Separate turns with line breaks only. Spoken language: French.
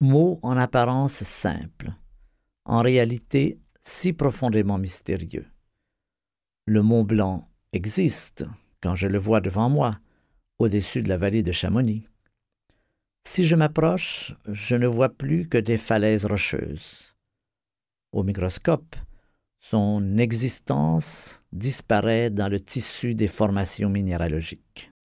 Mot en apparence simple, en réalité si profondément mystérieux. Le Mont Blanc existe quand je le vois devant moi, au-dessus de la vallée de Chamonix. Si je m'approche, je ne vois plus que des falaises rocheuses. Au microscope, son existence disparaît dans le tissu des formations minéralogiques.